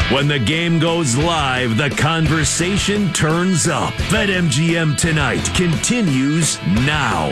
When the game goes live, the conversation turns up. BetMGM Tonight continues now.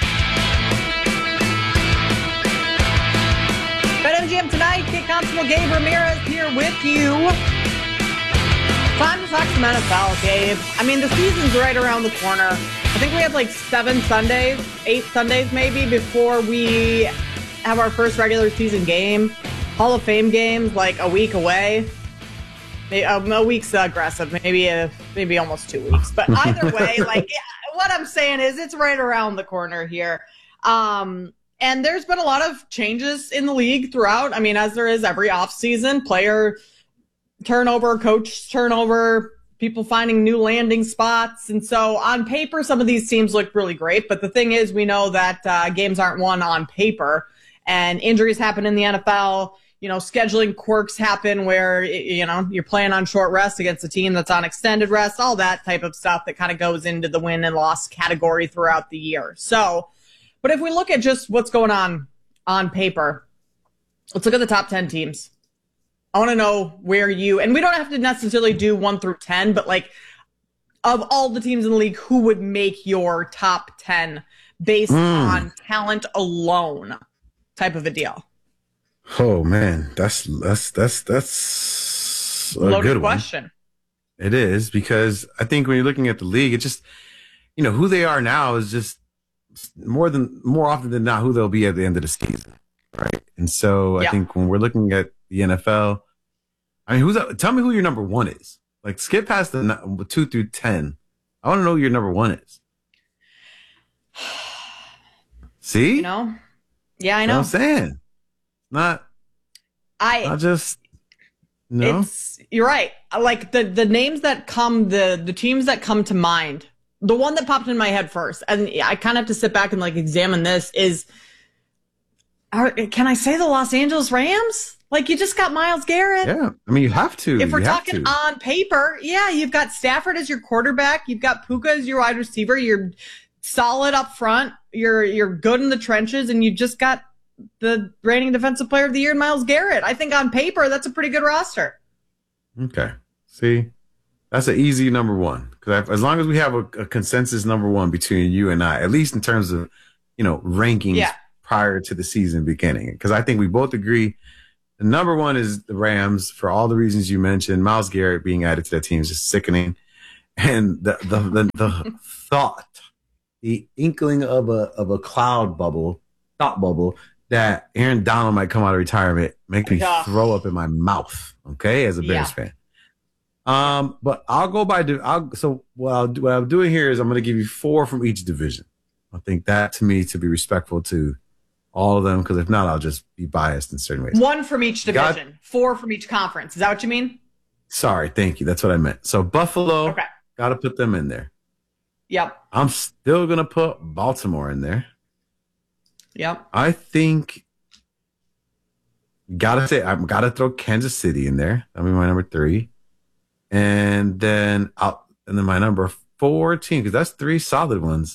BetMGM Tonight, Kate Constable, Gabe Ramirez here with you. Time to talk some NFL, Gabe. I mean, the season's right around the corner. I think we have like 7 Sundays, 8 Sundays maybe, before we have our first regular season game. Hall of Fame games like a week away. A week's aggressive, maybe almost 2 weeks. But either way, what I'm saying is it's right around the corner here. And there's been a lot of changes in the league throughout. I mean, as there is every offseason, player turnover, coach turnover, people finding new landing spots. And so on paper, some of these teams look really great. But the thing is, we know that games aren't won on paper. And injuries happen in the NFL. You know, scheduling quirks happen where, you know, you're playing on short rest against a team that's on extended rest, all that type of stuff that kind of goes into the win and loss category throughout the year. So, but if we look at just what's going on paper, let's look at the top 10 teams. I want to know where and we don't have to necessarily do 1 through 10, but like of all the teams in the league, who would make your top 10 based on talent alone type of a deal? Oh man, that's a loaded good question. One. It is, because I think when you're looking at the league, it just, you know, who they are now is just more often than not who they'll be at the end of the season, right? And so I think when we're looking at the NFL, I mean, tell me who your number 1 is. Like, skip past the 2 through 10. I want to know who your number 1 is. See? You know? Yeah, I know. What I'm saying. Not just no. You're right. Like the names that come, the teams that come to mind. The one that popped in my head first, and I kind of have to sit back and like examine this. Can I say the Los Angeles Rams? Like, you just got Myles Garrett. Yeah, I mean, you have to. If we're talking on paper, yeah, you've got Stafford as your quarterback, you've got Puka as your wide receiver. You're solid up front. You're good in the trenches, and you just got the reigning defensive player of the year, Myles Garrett. I think on paper, that's a pretty good roster. Okay. See, that's an easy number 1. Because as long as we have a consensus number 1 between you and I, at least in terms of, you know, rankings prior to the season beginning. Because I think we both agree the number 1 is the Rams for all the reasons you mentioned. Myles Garrett being added to that team is just sickening. And the thought, the inkling of a thought bubble, that Aaron Donald might come out of retirement, make me throw up in my mouth, okay, as a Bears fan. But I'll go by so what I'm doing here is I'm going to give you 4 from each division. I think that, to me, to be respectful to all of them, because if not, I'll just be biased in certain ways. 1 from each division, 4 from each conference. Is that what you mean? Sorry, thank you. That's what I meant. So Buffalo, got to put them in there. Yep. I'm still going to put Baltimore in there. Yep. I think I've got to throw Kansas City in there. That'll be my number 3. And then my number 4 team, because that's 3 solid ones.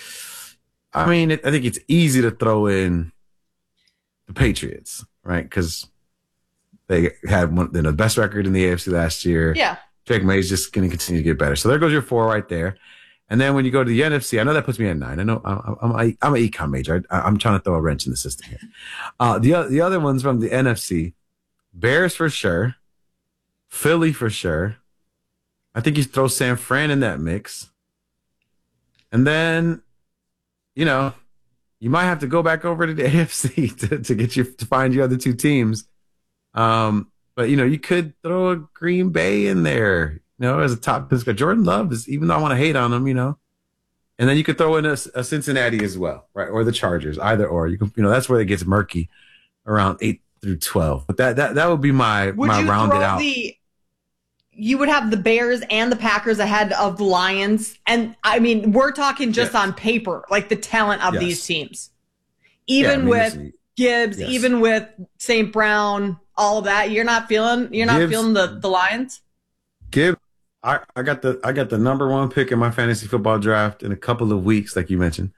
I mean, I think it's easy to throw in the Patriots, right? Because they had the best record in the AFC last year. Yeah. Drake May's just going to continue to get better. So there goes your 4 right there. And then when you go to the NFC, I know that puts me at 9. I know I'm an econ major. I'm trying to throw a wrench in the system here. The other ones from the NFC, Bears for sure, Philly for sure. I think you throw San Fran in that mix. And then, you know, you might have to go back over to the AFC to get you to find your other 2 teams. But you know, you could throw a Green Bay in there. You know, as a top pick. Jordan Love is, even though I want to hate on him, you know. And then you could throw in a Cincinnati as well, right? Or the Chargers, either or. You can, you know, that's where it gets murky around 8 through 12. But that would be my rounded out. You would have the Bears and the Packers ahead of the Lions. And I mean, we're talking just on paper, like the talent of these teams. Even with Gibbs, even with St. Brown, all of that, you're not feeling the Lions? Gibbs, I got the number 1 pick in my fantasy football draft in a couple of weeks, like you mentioned.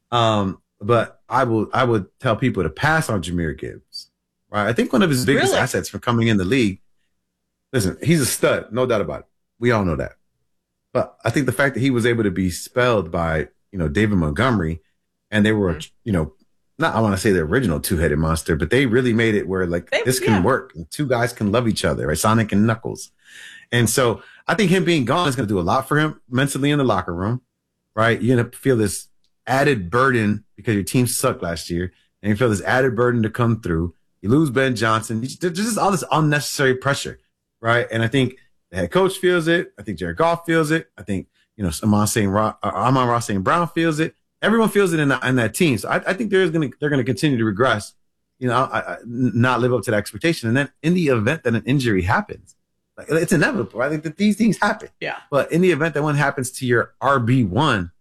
But I would tell people to pass on Jahmyr Gibbs. Right? I think one of his biggest assets for coming in the league Listen, he's a stud, no doubt about it. We all know that. But I think the fact that he was able to be spelled by, David Montgomery, and they were, not, I want to say the original two-headed monster, but they really made it where this can work. And two guys can love each other, right? Sonic and Knuckles. And so I think him being gone is going to do a lot for him mentally in the locker room, right? You're going to feel this added burden because your team sucked last year, and you feel this added burden to come through. You lose Ben Johnson. There's just all this unnecessary pressure, right? And I think the head coach feels it. I think Jared Goff feels it. I think, Amon-Ra St. Brown feels it. Everyone feels it in that team. So I think they're going to continue to regress, not live up to that expectation. And then in the event that an injury happens, it's inevitable. I think that these things happen. Yeah. But in the event that one happens to your RB1,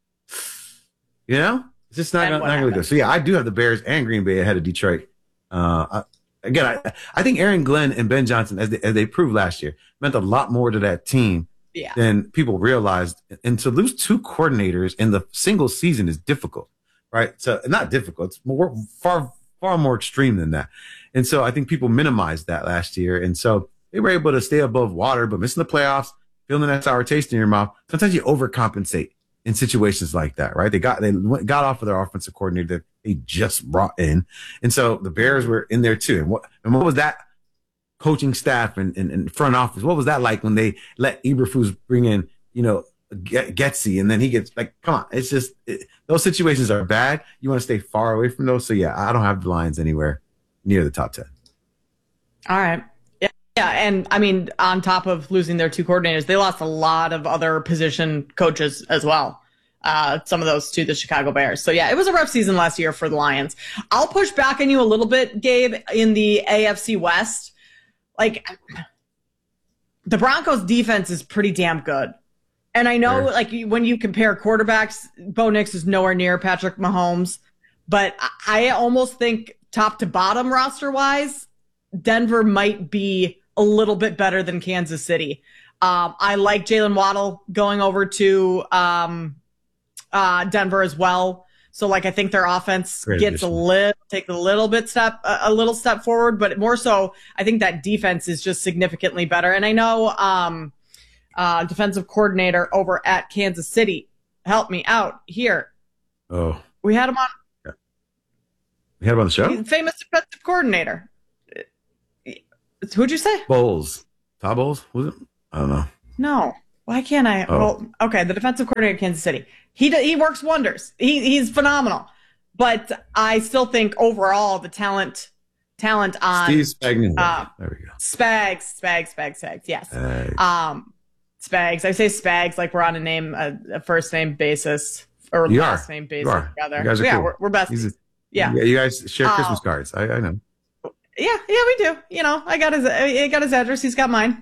it's just not going to go. So, yeah, I do have the Bears and Green Bay ahead of Detroit. I think Aaron Glenn and Ben Johnson, as they proved last year, meant a lot more to that team than people realized. And to lose two coordinators in the single season is difficult, right? So not difficult. It's far more extreme than that. And so I think people minimized that last year. And so they were able to stay above water, but missing the playoffs, feeling that sour taste in your mouth. Sometimes you overcompensate in situations like that, right? They got off of their offensive coordinator that they just brought in. And so the Bears were in there too. And what was that coaching staff and front office? What was that like when they let Eberflus bring in, Getsy, and then he gets come on. It's just, those situations are bad. You want to stay far away from those. So yeah, I don't have the Lions anywhere near the top 10. All right. Yeah, and I mean, on top of losing their two coordinators, they lost a lot of other position coaches as well. Some of those to the Chicago Bears. So yeah, it was a rough season last year for the Lions. I'll push back on you a little bit, Gabe, in the AFC West. The Broncos defense is pretty damn good. And I know, when you compare quarterbacks, Bo Nix is nowhere near Patrick Mahomes, but I almost think top to bottom roster wise, Denver might be a little bit better than Kansas City. I like Jalen Waddle going over to Denver as well. So I think their offense takes a little step forward, but more so, I think that defense is just significantly better. And I know defensive coordinator over at Kansas City, help me out here. Oh, we had him on. Yeah. We had him on the show. He's a famous defensive coordinator. Who'd you say? Bowles. Todd Bowles, was it? I don't know. No. Why can't I? Oh. Well, okay, the defensive coordinator of Kansas City. He works wonders. He's phenomenal. But I still think overall the talent on Steve Spagnuolo. There we go. Spags. Yes. Spags. I say Spags like we're on a first name basis or last name basis rather. You guys are cool. We're besties. Yeah. You guys share Christmas cards. I know. Yeah, we do. I got his address. He's got mine.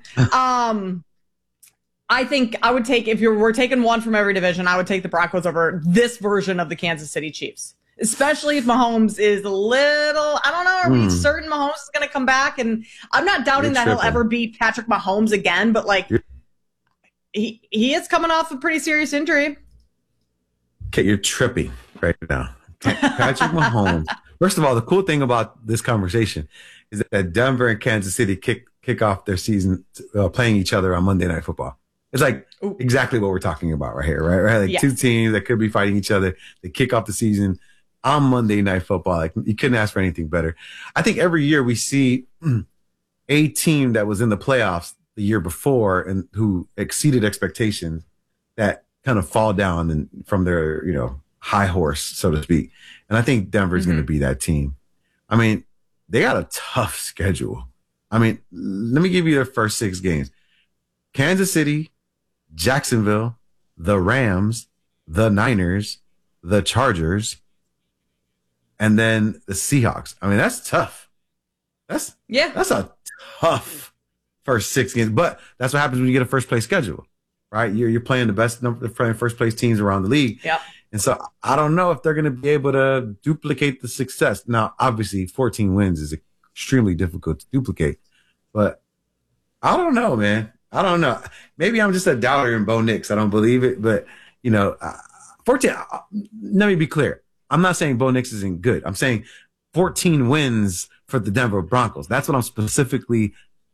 I think I would take, if we're taking one from every division, I would take the Broncos over this version of the Kansas City Chiefs, especially if Mahomes is a little, I don't know, are we certain Mahomes is going to come back? And I'm not doubting that he'll ever beat Patrick Mahomes again, but he is coming off a pretty serious injury. Okay, you're tripping right now. Patrick Mahomes. First of all, the cool thing about this conversation is that Denver and Kansas City kick off their season playing each other on Monday Night Football. It's exactly what we're talking about right here, right? Two teams that could be fighting each other. They kick off the season on Monday Night Football. You couldn't ask for anything better. I think every year we see a team that was in the playoffs the year before and who exceeded expectations that kind of fall down from their, high horse, so to speak. And I think Denver's going to be that team. I mean, they got a tough schedule. I mean, let me give you their first 6 games. Kansas City, Jacksonville, the Rams, the Niners, the Chargers, and then the Seahawks. I mean, that's tough. That's a tough first 6 games. But that's what happens when you get a first place schedule, right? You're playing the first place teams around the league. Yep. And so I don't know if they're going to be able to duplicate the success. Now, obviously, 14 wins is extremely difficult to duplicate, but I don't know, man. I don't know. Maybe I'm just a doubter in Bo Nix. I don't believe it, but 14. Let me be clear. I'm not saying Bo Nix isn't good. I'm saying 14 wins for the Denver Broncos. That's what I'm specifically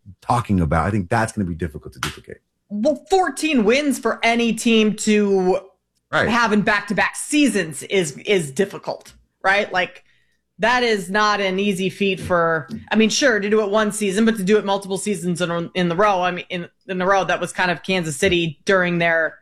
talking about. I think that's going to be difficult to duplicate. Well, 14 wins for any team to Right. have in back-to-back seasons is difficult, right? Like, that is not an easy feat for, I mean, sure, to do it one season, but to do it multiple seasons in the row. I mean, in the row, that was kind of Kansas City during their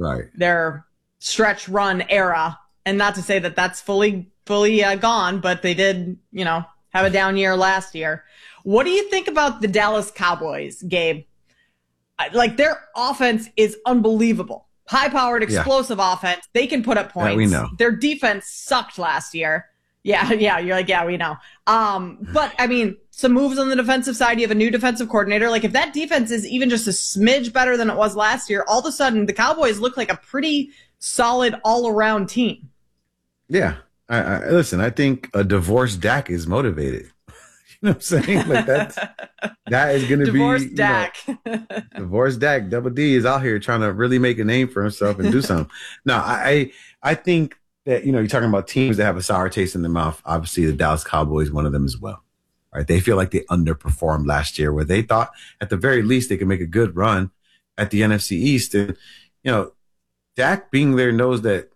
stretch run era. And not to say that that's fully gone, but they did, have a down year last year. What do you think about the Dallas Cowboys, Gabe? Like, their offense is unbelievable. High-powered, explosive offense. They can put up points. Yeah, we know. Their defense sucked last year. Yeah, you're like, yeah, we know. But, I mean, some moves on the defensive side. You have a new defensive coordinator. Like, if that defense is even just a smidge better than it was last year, all of a sudden, the Cowboys look like a pretty solid all-around team. Yeah. I listen, I think a divorced Dak is motivated. You know what I'm saying? Like that is going to be divorced Dak. Divorced Dak. Double D is out here trying to really make a name for himself and do something. No, I think that, you're talking about teams that have a sour taste in their mouth. Obviously, the Dallas Cowboys, one of them as well. Right? They feel like they underperformed last year, where they thought at the very least they could make a good run at the NFC East. And, Dak being there knows that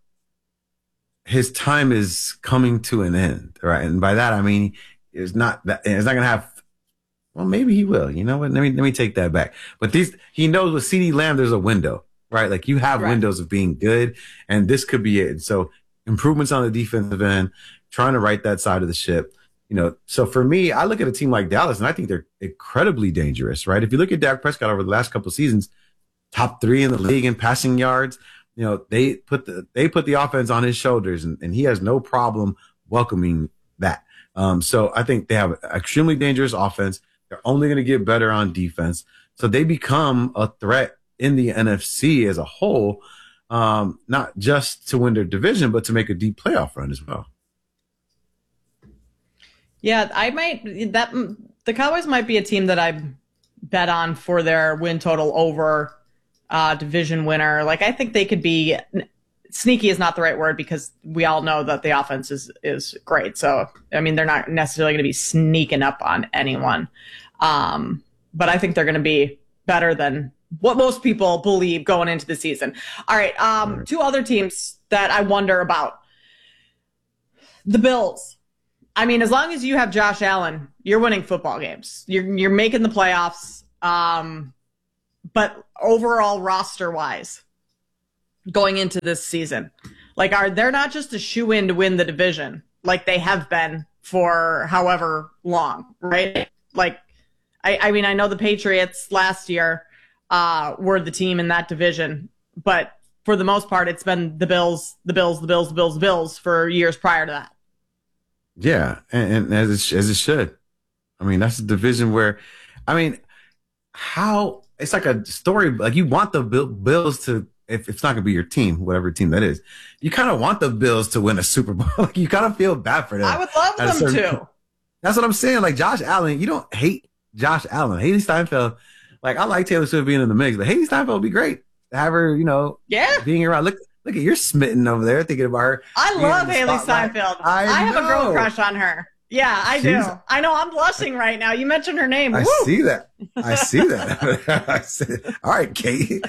his time is coming to an end, right? And by that, I mean, it's not going to have, well, maybe he will, you know what? Let me take that back. But he knows with CeeDee Lamb, there's a window, right? Like, you have windows of being good, and this could be it. And so improvements on the defensive end, trying to right that side of the ship, so for me, I look at a team like Dallas and I think they're incredibly dangerous, right? If you look at Dak Prescott over the last couple of seasons, top 3 in the league in passing yards, they put the offense on his shoulders, and he has no problem welcoming that. So I think they have an extremely dangerous offense. They're only going to get better on defense. So they become a threat in the NFC as a whole, not just to win their division, but to make a deep playoff run as well. Yeah, the Cowboys might be a team that I bet on for their win total over division winner. Like, I think they could be sneaky is not the right word, because we all know that the offense is great. So, I mean, they're not necessarily going to be sneaking up on anyone. But I think they're going to be better than what most people believe going into the season. All right. 2 other teams that I wonder about. The Bills. I mean, as long as you have Josh Allen, you're winning football games. You're making the playoffs. But overall roster wise, going into this season, like, they're not just a shoe-in to win the division like they have been for however long, right? Like, I mean, I know the Patriots last year were the team in that division, but for the most part, it's been the Bills for years prior to that. Yeah, and as it should. I mean, that's a division where, I mean, how it's like a story. Like, you want the Bills to, if it's not going to be your team, whatever team that is, you kind of want the Bills to win a Super Bowl. Like, you kind of feel bad for them. I would love them to. That's what I'm saying. Like, Josh Allen, you don't hate Josh Allen. Haley Steinfeld, like, I like Taylor Swift being in the mix, but Haley Steinfeld would be great to have her, being around. Look at, you're smitten over there thinking about her. I love Haley Steinfeld. I have a girl crush on her. Yeah, I do. I know. I'm blushing right now. You mentioned her name. I see that. I see. All right, Kate.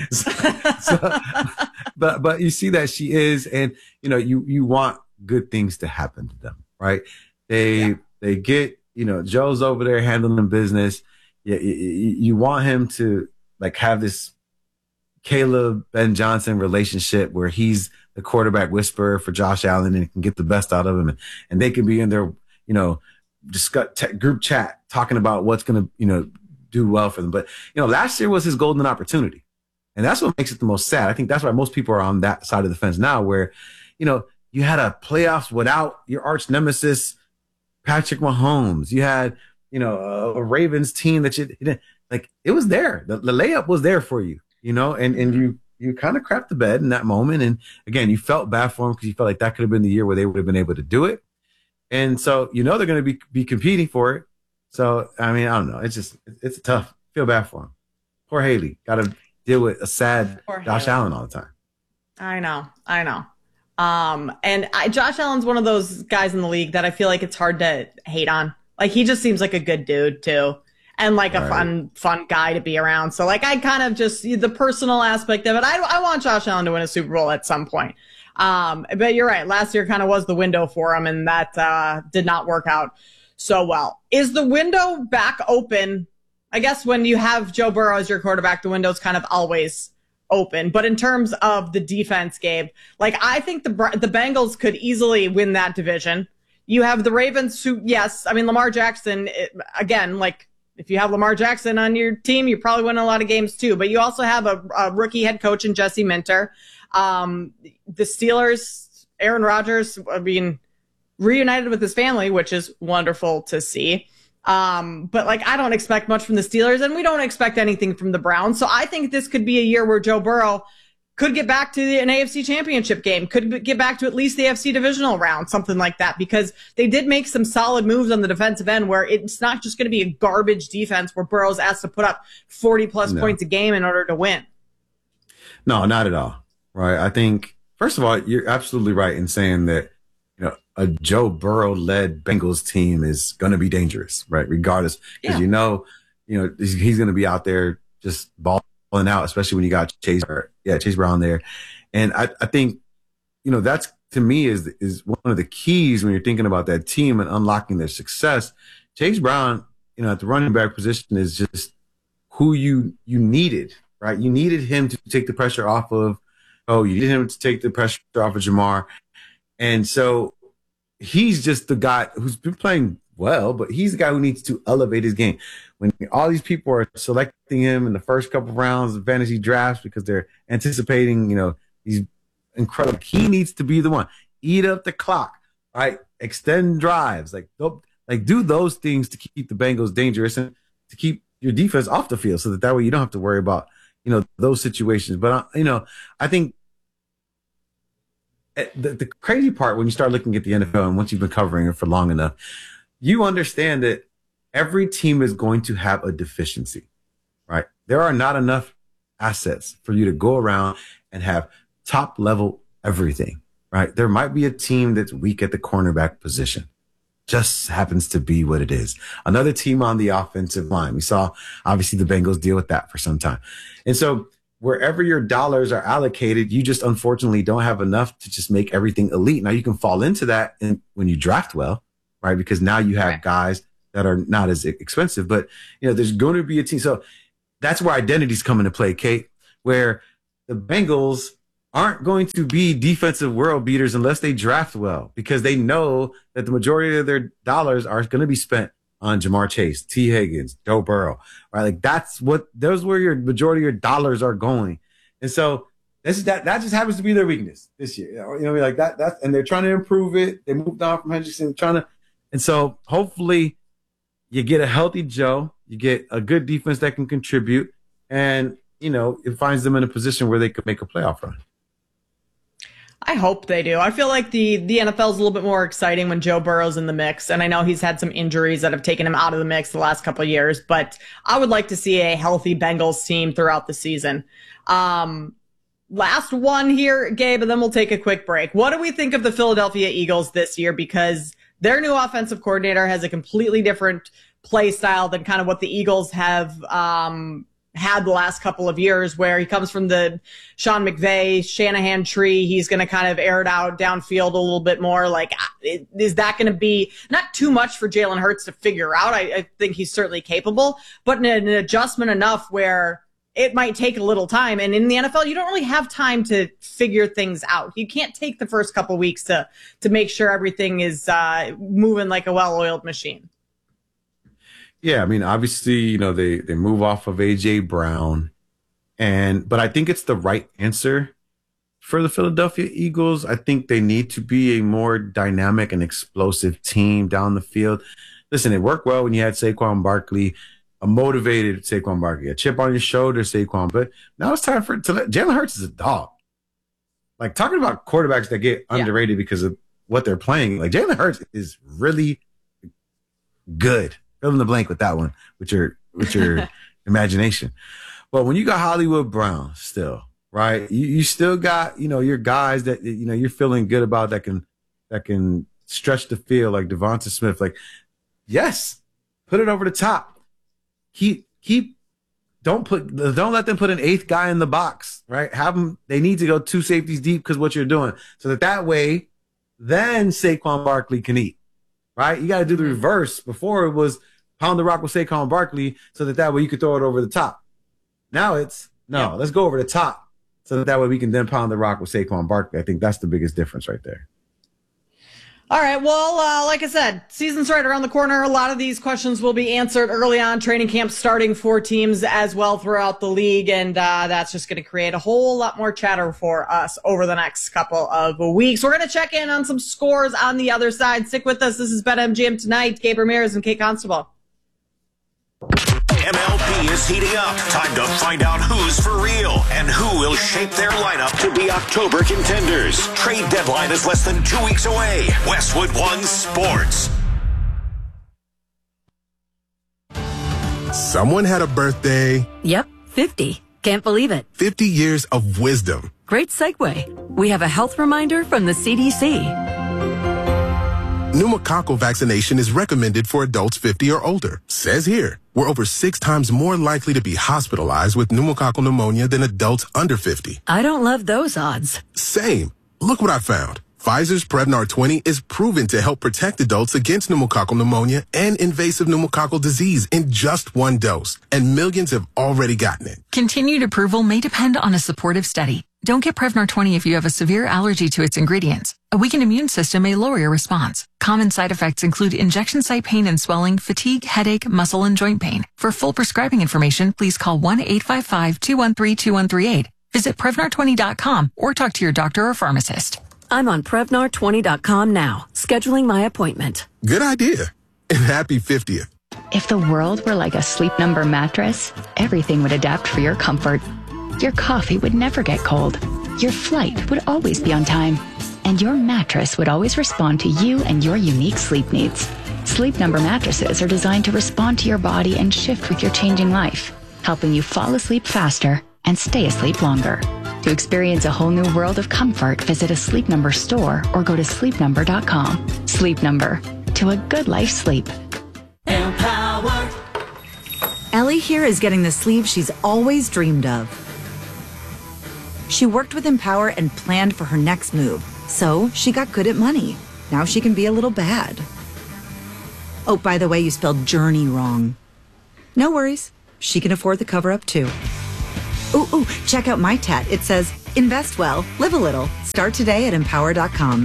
But you see that she is, and you want good things to happen to them, right? They get, Joe's over there handling business. You want him to, like, have this Caleb Ben Johnson relationship where he's the quarterback whisperer for Josh Allen and can get the best out of him, and they can be in their discuss group chat talking about what's going to do well for them. But last year was his golden opportunity, and that's what makes it the most sad. I think that's why most people are on that side of the fence now, where you had a playoffs without your arch nemesis Patrick Mahomes. You had a Ravens team that you didn't like. It was there. The layup was there for you. And you kind of crapped the bed in that moment. And again, you felt bad for them because you felt like that could have been the year where they would have been able to do it. And so, they're going to be competing for it. So, I mean, I don't know. It's tough. Feel bad for him. Poor Haley. Got to deal with a sad Josh Allen all the time. I know. And Josh Allen's one of those guys in the league that I feel like it's hard to hate on. Like, he just seems like a good dude too. and like a fun guy to be around. So like I kind of just the personal aspect of it. I want Josh Allen to win a Super Bowl at some point. But you're right. Last year kind of was the window for him, and that did not work out so well. Is the window back open? I guess when you have Joe Burrow as your quarterback, the window's kind of always open. But in terms of the defense, Gabe, like I think the Bengals could easily win that division. You have the Ravens who, yes, I mean, Lamar Jackson, again, like if you have Lamar Jackson on your team, you probably win a lot of games too. But you also have a rookie head coach in Jesse Minter. The Steelers, Aaron Rodgers, I mean, reunited with his family, which is wonderful to see. But like, I don't expect much from the Steelers, and we don't expect anything from the Browns. So I think this could be a year where Joe Burrow could get back to an AFC championship game, could get back to at least the AFC divisional round, something like that, because they did make some solid moves on the defensive end where it's not just going to be a garbage defense where Burrow's asked to put up 40 plus points a game in order to win. No, not at all. Right. I think, first of all, you're absolutely right in saying that, a Joe Burrow led Bengals team is going to be dangerous, right? Regardless, because he's going to be out there just balling out, especially when you got Chase Brown there. And I think, that's to me is one of the keys when you're thinking about that team and unlocking their success. Chase Brown, at the running back position is just who you needed, right? You needed him to take the pressure off of, you needed him to take the pressure off of Jamar. And so he's just the guy who's been playing well, but he's the guy who needs to elevate his game. When all these people are selecting him in the first couple of rounds of fantasy drafts because they're anticipating, he's incredible. He needs to be the one. Eat up the clock, right? Extend drives, do those things to keep the Bengals dangerous and to keep your defense off the field, so that way you don't have to worry about, those situations. But I think the crazy part when you start looking at the NFL and once you've been covering it for long enough, you understand that every team is going to have a deficiency, right? There are not enough assets for you to go around and have top level everything, right? There might be a team that's weak at the cornerback position. Just happens to be what it is. Another team on the offensive line. We saw obviously the Bengals deal with that for some time. And so wherever your dollars are allocated, you just unfortunately don't have enough to just make everything elite. Now you can fall into that when you draft well, right? Because now you have guys that are not as expensive, but there's going to be a team. So that's where identities come into play, Kate, where the Bengals aren't going to be defensive world beaters unless they draft well, because they know that the majority of their dollars are going to be spent on Jamar Chase, T. Higgins, Joe Burrow, right? Like those where your majority of your dollars are going. And so that just happens to be their weakness this year. Like that's, and they're trying to improve it. They moved on from Hendrickson, and so hopefully you get a healthy Joe, you get a good defense that can contribute, and, it finds them in a position where they could make a playoff run. I hope they do. I feel like the NFL is a little bit more exciting when Joe Burrow's in the mix. And I know he's had some injuries that have taken him out of the mix the last couple of years, but I would like to see a healthy Bengals team throughout the season. Last one here, Gabe, and then we'll take a quick break. What do we think of the Philadelphia Eagles this year? Because their new offensive coordinator has a completely different play style than kind of what the Eagles have, had the last couple of years, where he comes from the Sean McVay, Shanahan tree. He's going to kind of air it out downfield a little bit more. Like, is that going to be not too much for Jalen Hurts to figure out? I think he's certainly capable, but an adjustment enough where it might take a little time. And in the NFL, you don't really have time to figure things out. You can't take the first couple of weeks to make sure everything is moving like a well-oiled machine. Yeah, I mean, obviously, they move off of A.J. Brown, but I think it's the right answer for the Philadelphia Eagles. I think they need to be a more dynamic and explosive team down the field. Listen, it worked well when you had Saquon Barkley, a motivated Saquon Barkley, a chip on your shoulder Saquon, but now it's time Jalen Hurts is a dog. Like, talking about quarterbacks that get underrated because of what they're playing, like Jalen Hurts is really good. Fill in the blank with that one, with your imagination. But when you got Hollywood Brown still, right? You still got, your guys that, you're feeling good about that can stretch the field, like Devonta Smith. Like, yes, put it over the top. don't let them put an 8th guy in the box, right? They need to go 2 safeties deep because what you're doing. So that way, then Saquon Barkley can eat, right? You got to do the reverse. Before it was pound the rock with Saquon Barkley so that way you could throw it over the top. Now let's go over the top so that way we can then pound the rock with Saquon Barkley. I think that's the biggest difference right there. All right. Well, like I said, season's right around the corner. A lot of these questions will be answered early on. Training camp starting for teams as well throughout the league. And that's just going to create a whole lot more chatter for us over the next couple of weeks. We're going to check in on some scores on the other side. Stick with us. This is BetMGM Tonight. Gabe Ramirez and Kate Constable. MLB is heating up. Time to find out who's for real and who will shape their lineup to be October contenders. Trade deadline is less than 2 weeks away. Westwood One Sports. Someone had a birthday. Yep, 50. Can't believe it. 50 years of wisdom. Great segue. We have a health reminder from the CDC. Pneumococcal vaccination is recommended for adults 50 or older. Says here, we're over 6 times more likely to be hospitalized with pneumococcal pneumonia than adults under 50. I don't love those odds. Same. Look what I found. Pfizer's Prevnar 20 is proven to help protect adults against pneumococcal pneumonia and invasive pneumococcal disease in just 1 dose. And millions have already gotten it. Continued approval may depend on a supportive study. Don't get Prevnar 20 if you have a severe allergy to its ingredients. A weakened immune system may lower your response. Common side effects include injection site pain and swelling, fatigue, headache, muscle, and joint pain. For full prescribing information, please call 1-855-213-2138. Visit Prevnar20.com or talk to your doctor or pharmacist. I'm on Prevnar20.com now, scheduling my appointment. Good idea. And happy 50th. If the world were like a Sleep Number mattress, everything would adapt for your comfort. Your coffee would never get cold. Your flight would always be on time. And your mattress would always respond to you and your unique sleep needs. Sleep Number mattresses are designed to respond to your body and shift with your changing life, helping you fall asleep faster and stay asleep longer. To experience a whole new world of comfort, visit a Sleep Number store or go to sleepnumber.com. Sleep Number. To a good life sleep. Empower. Ellie here is getting the sleeve she's always dreamed of. She worked with Empower and planned for her next move. So she got good at money. Now she can be a little bad. Oh, by the way, you spelled journey wrong. No worries. She can afford the cover-up too. Ooh, check out my tat. It says, invest well, live a little. Start today at empower.com.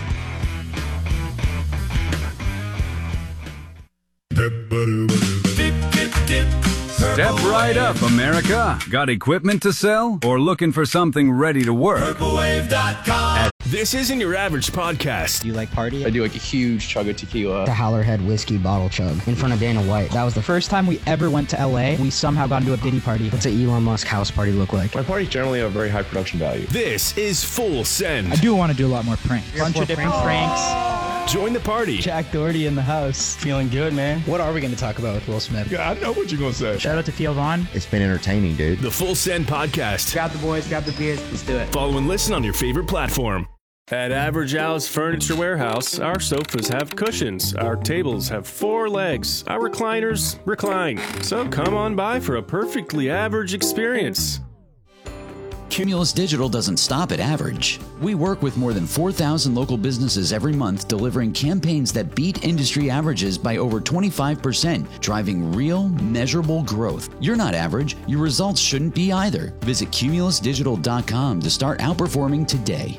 Step right up, America. Got equipment to sell or looking for something ready to work? Purplewave.com. This isn't your average podcast. Do you like party? I do like a huge chug of tequila. The Howlerhead whiskey bottle chug in front of Dana White. That was the first time we ever went to LA. We somehow got into a Diddy party. What's an Elon Musk house party look like? My parties generally have very high production value. This is Full Send. I do want to do a lot more pranks. Bunch of different pranks. Join the party. Jack Doherty in the house. Feeling good, man. What are we going to talk about with Will Smith? Yeah, I know what you're going to say. Shout out to Theo Vaughn. It's been entertaining, dude. The Full Send Podcast. Grab the boys, grab the beers. Let's do it. Follow and listen on your favorite platform. At Average Al's Furniture Warehouse, our sofas have cushions, our tables have 4 legs, our recliners recline. So come on by for a perfectly average experience. Cumulus Digital doesn't stop at average. We work with more than 4,000 local businesses every month, delivering campaigns that beat industry averages by over 25%, driving real, measurable growth. You're not average. Your results shouldn't be either. Visit cumulusdigital.com to start outperforming today.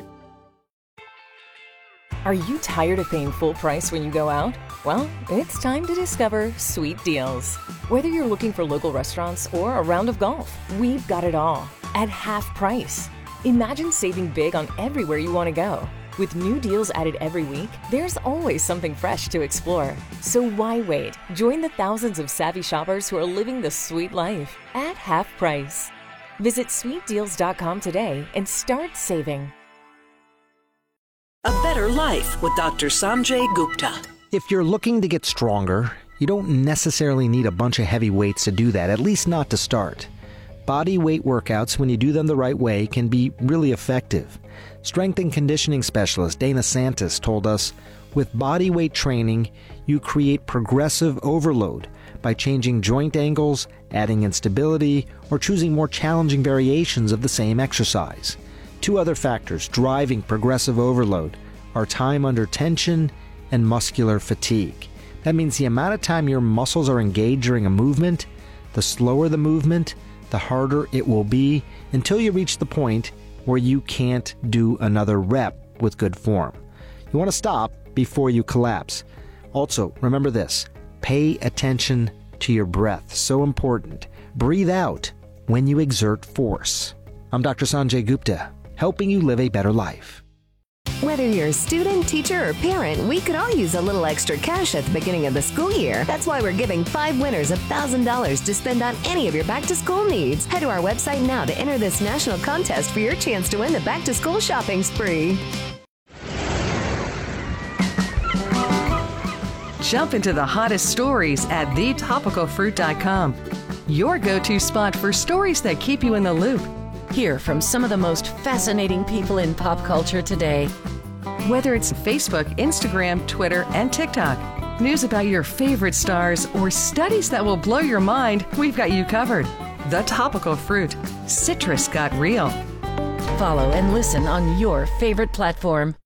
Are you tired of paying full price when you go out? Well, it's time to discover Sweet Deals. Whether you're looking for local restaurants or a round of golf, we've got it all at half price. Imagine saving big on everywhere you want to go. With new deals added every week, there's always something fresh to explore. So why wait? Join the thousands of savvy shoppers who are living the sweet life at half price. Visit sweetdeals.com today and start saving. A Better Life with Dr. Sanjay Gupta. If you're looking to get stronger, you don't necessarily need a bunch of heavy weights to do that, at least not to start. Body weight workouts, when you do them the right way, can be really effective. Strength and conditioning specialist Dana Santos told us, with body weight training, you create progressive overload. by changing joint angles, adding instability, or choosing more challenging variations of the same exercise. Two other factors driving progressive overload are time under tension and muscular fatigue. That means the amount of time your muscles are engaged during a movement, the slower the movement, the harder it will be until you reach the point where you can't do another rep with good form. You want to stop before you collapse. Also, remember this, pay attention to your breath. So important. Breathe out when you exert force. I'm Dr. Sanjay Gupta, helping you live a better life. Whether you're a student, teacher, or parent, we could all use a little extra cash at the beginning of the school year. That's why we're giving 5 winners $1,000 to spend on any of your back-to-school needs. Head to our website now to enter this national contest for your chance to win the back-to-school shopping spree. Jump into the hottest stories at thetopicalfruit.com. Your go-to spot for stories that keep you in the loop. Hear from some of the most fascinating people in pop culture today. Whether it's Facebook, Instagram, Twitter, and TikTok, news about your favorite stars, or studies that will blow your mind, we've got you covered. The Topical Fruit. Citrus got real. Follow and listen on your favorite platform.